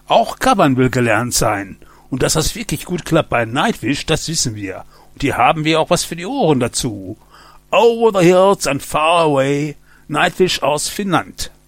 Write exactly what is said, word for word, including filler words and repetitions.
Auch covern will gelernt sein. Und dass das wirklich gut klappt bei Nightwish, das wissen wir. Und hier haben wir auch was für die Ohren dazu. Over the Hills and Far Away, Nightwish aus Finnland.